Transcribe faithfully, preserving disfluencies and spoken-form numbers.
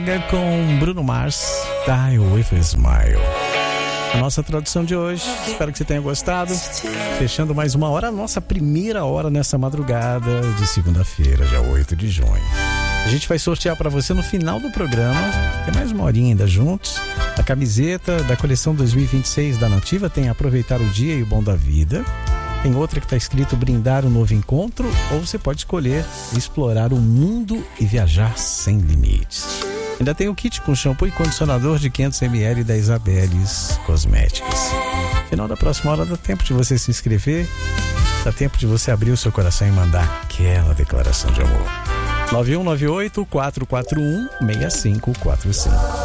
Com Bruno Mars, Die With a Smile. A nossa tradução de hoje, espero que você tenha gostado. Fechando mais uma hora, a nossa primeira hora nessa madrugada de segunda-feira, dia oito de junho. A gente vai sortear para você no final do programa, tem mais uma horinha ainda juntos, a camiseta da coleção dois mil e vinte e seis da Nativa, tem Aproveitar o Dia e o Bom da Vida. Tem outra que está escrito Brindar um Novo Encontro, ou você pode escolher Explorar o Mundo e Viajar Sem Limites. Ainda tem o kit com shampoo e condicionador de quinhentos mililitros da Isabeles Cosméticos. Final da próxima hora dá tempo de você se inscrever, dá tempo de você abrir o seu coração e mandar aquela declaração de amor. nove um nove oito, quatro quatro um, seis cinco quatro cinco.